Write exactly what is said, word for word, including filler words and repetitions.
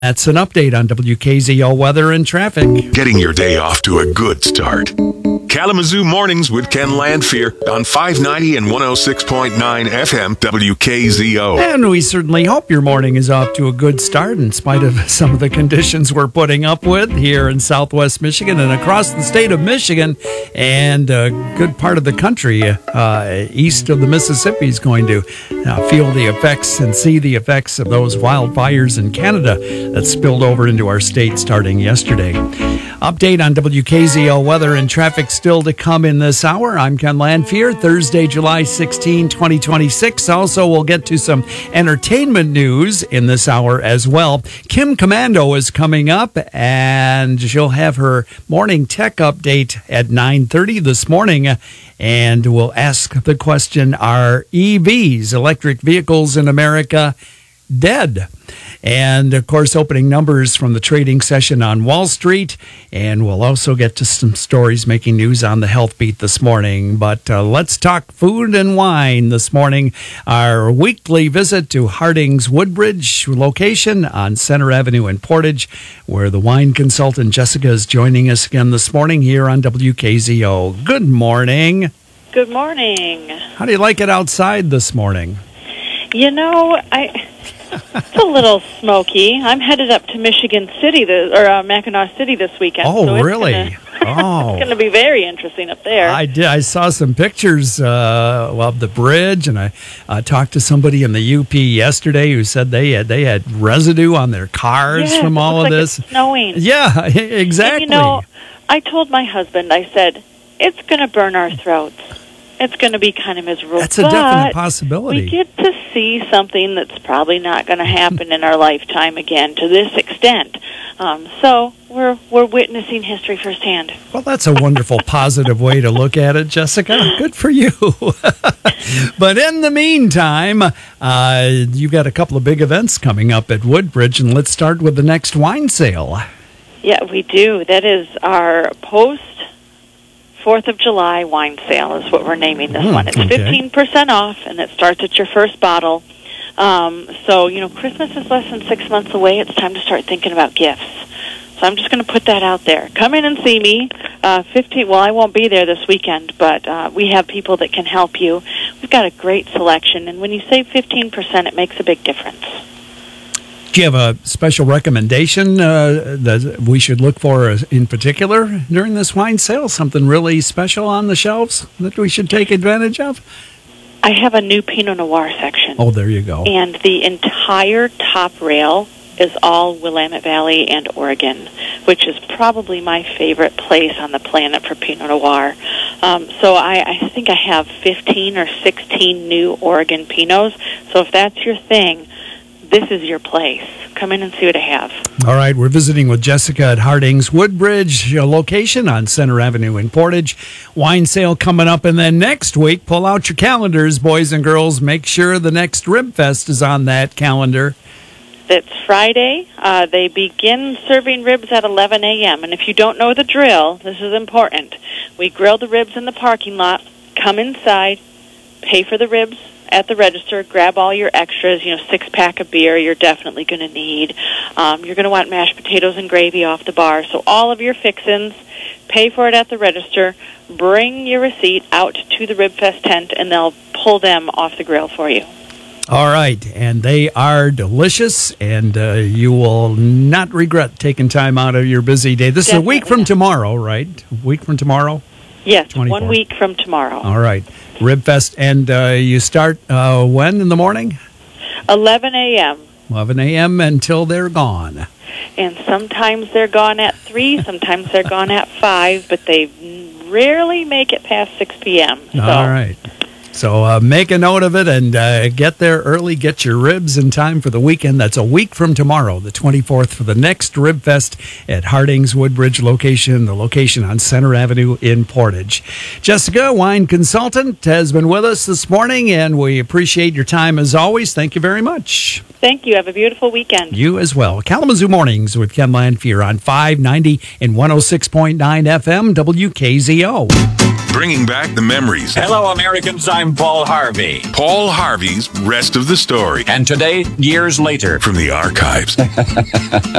That's an update on W K Z O weather and traffic. Getting your day off to a good start. Kalamazoo Mornings with Ken Landfear on five ninety and one oh six point nine F M W K Z O. And we certainly hope your morning is off to a good start in spite of some of the conditions we're putting up with here in southwest Michigan and across the state of Michigan and a good part of the country uh, east of the Mississippi is going to uh, feel the effects and see the effects of those wildfires in Canada that spilled over into our state starting yesterday. Update on W K Z O weather and traffic still to come in this hour. I'm Ken Landfear, Thursday, July sixteenth, twenty twenty-six. Also, we'll get to some entertainment news in this hour as well. Kim Komando is coming up, and she'll have her morning tech update at nine thirty this morning. And we'll ask the question, are E Vs, electric vehicles in America, dead? And, of course, opening numbers from the trading session on Wall Street. And we'll also get to some stories making news on the health beat this morning. But uh, let's talk food and wine this morning. Our weekly visit to Harding's Woodbridge location on Center Avenue in Portage, where the wine consultant Jessica is joining us again this morning here on W K Z O. Good morning. Good morning. How do you like it outside this morning? You know, I... It's a little smoky. I'm headed up to Michigan City, this, or uh, Mackinac City this weekend. Oh, so it's really? Gonna, oh, it's going to be very interesting up there. I did. I saw some pictures uh, of the bridge, and I uh, talked to somebody in the U P yesterday who said they had they had residue on their cars yes, from all it of like this. It's snowing. Yeah, exactly. And, you know, I told my husband, I said, it's going to burn our throats. It's going to be kind of miserable. That's a definite possibility. We get to see something that's probably not going to happen in our lifetime again to this extent. Um, so we're we're witnessing history firsthand. Well, that's a wonderful, positive way to look at it, Jessica. Good for you. But in the meantime, uh, you've got a couple of big events coming up at Woodbridge, and let's start with the next wine sale. Yeah, we do. That is our post Fourth of July wine sale is what we're naming this mm, one. It's okay. fifteen percent off, and it starts at your first bottle. Um, so, you know, Christmas is less than six months away. It's time to start thinking about gifts. So I'm just going to put that out there. Come in and see me. Uh, fifteen. Well, I won't be there this weekend, but uh, we have people that can help you. We've got a great selection, and when you save fifteen percent, it makes a big difference. Do you have a special recommendation uh, that we should look for in particular during this wine sale? Something really special on the shelves that we should take advantage of? I have a new Pinot Noir section. Oh, there you go. And the entire top rail is all Willamette Valley and Oregon, which is probably my favorite place on the planet for Pinot Noir. Um, so I, I think I have fifteen or sixteen new Oregon Pinots. So if that's your thing, this is your place. Come in and see what I have. All right, we're visiting with Jessica at Harding's Woodbridge location on Center Avenue in Portage. Wine sale coming up, and then next week, pull out your calendars, boys and girls. Make sure the next Rib Fest is on that calendar. That's Friday. Uh, they begin serving ribs at eleven a.m., and if you don't know the drill, this is important. We grill the ribs in the parking lot, come inside, pay for the ribs at the register, grab all your extras, you know, six-pack of beer you're definitely going to need. Um, you're going to want mashed potatoes and gravy off the bar. So all of your fixins, pay for it at the register, bring your receipt out to the Rib Fest tent, and they'll pull them off the grill for you. All right, and they are delicious, and uh, you will not regret taking time out of your busy day. This Definitely. is a week from tomorrow, right? A week from tomorrow? Yes, twenty-four. One week from tomorrow. All right. Rib Fest, and uh, you start uh, when in the morning? eleven a.m. eleven a.m. until they're gone. And sometimes they're gone at three, sometimes they're gone at five, but they rarely make it past six p.m. So. All right. So uh, make a note of it and uh, get there early. Get your ribs in time for the weekend. That's a week from tomorrow, the twenty-fourth, for the next Rib Fest at Harding's Woodbridge location, the location on Center Avenue in Portage. Jessica, wine consultant, has been with us this morning, and we appreciate your time as always. Thank you very much. Thank you. Have a beautiful weekend. You as well. Kalamazoo Mornings with Ken Landfear on five ninety and one oh six point nine F M W K Z O. bringing back the memories. Hello, Americans. I'm Paul Harvey. Paul Harvey's Rest of the Story. And today, years later, From the archives.